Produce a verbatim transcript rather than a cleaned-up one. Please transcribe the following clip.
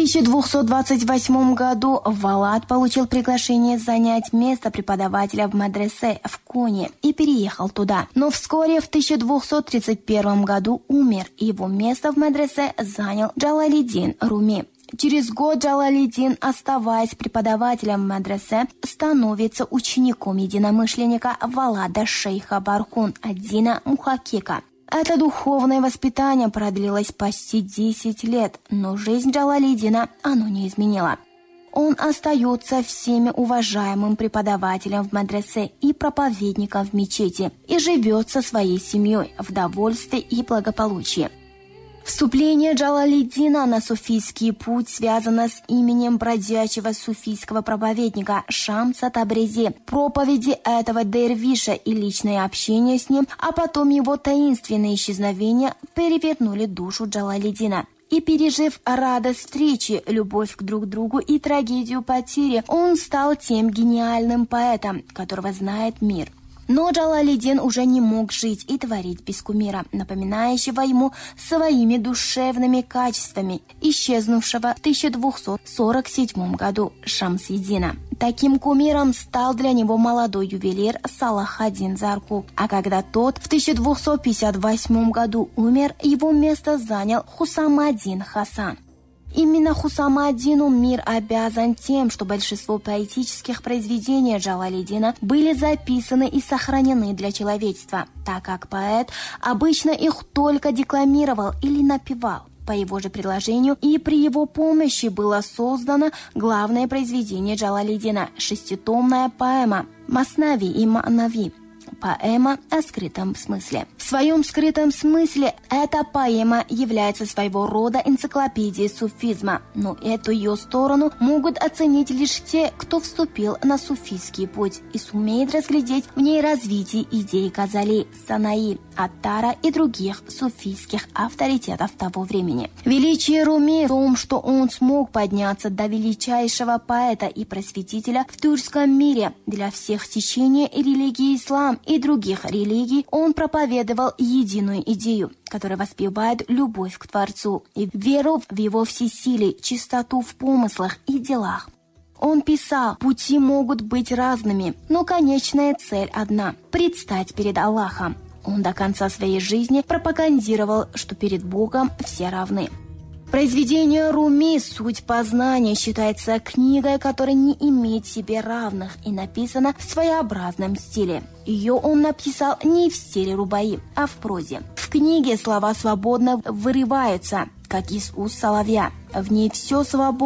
тысяча двухсот двадцать восьмом году Валад получил приглашение занять место преподавателя в медресе в Коне и переехал туда. Но вскоре в тысяча двухсот тридцать первом году умер, и его место в медресе занял Джалалиддин Руми. Через год Джалалиддин, оставаясь преподавателем в медресе, становится учеником единомышленника Валада шейха Бархун ад-Дина Мухаккика. Это духовное воспитание продлилось почти десять лет, но жизнь Джалалиддина оно не изменило. Он остается всеми уважаемым преподавателем в медресе и проповедником в мечети и живет со своей семьей в довольстве и благополучии. Вступление Джалалиддина на суфийский путь связано с именем бродячего суфийского проповедника Шамса Табризи. Проповеди этого дервиша и личное общение с ним, а потом его таинственное исчезновение перевернули душу Джалалиддина. И пережив радость встречи, любовь к друг другу и трагедию потери, он стал тем гениальным поэтом, которого знает мир. Но Джалалиддин уже не мог жить и творить без кумира, напоминающего ему своими душевными качествами, исчезнувшего в тысяча двухсот сорок седьмом году Шамс-ед-Дина. Таким кумиром стал для него молодой ювелир Салах-ад-Дин Заркуб, а когда тот в тысяча двухсот пятьдесят восьмом году умер, его место занял Хусам-ад-Дин Хасан. Именно Хусам-ад-Дину мир обязан тем, что большинство поэтических произведений Джалалиддина были записаны и сохранены для человечества, так как поэт обычно их только декламировал или напевал. По его же предложению и при его помощи было создано главное произведение Джалалиддина – шеститомная поэма «Маснави и Манави». Поэма о скрытом смысле. В своем скрытом смысле эта поэма является своего рода энциклопедией суфизма, но эту ее сторону могут оценить лишь те, кто вступил на суфийский путь и сумеет разглядеть в ней развитие идей Газали, Санаи, Аттара и других суфийских авторитетов того времени. Величие Руми в том, что он смог подняться до величайшего поэта и просветителя в тюркском мире. Для всех течений религии ислам и других религий он проповедовал единую идею, которая воспевает любовь к Творцу и веру в его всесилие, чистоту в помыслах и делах. Он писал: «Пути могут быть разными, но конечная цель одна – предстать перед Аллахом». Он до конца своей жизни пропагандировал, что перед Богом все равны. Произведение Руми «Суть познания» считается книгой, которая не имеет себе равных и написана в своеобразном стиле. Ее он написал не в стиле рубаи, а в прозе. В книге слова свободно вырываются, как из уст соловья. В ней все свободно.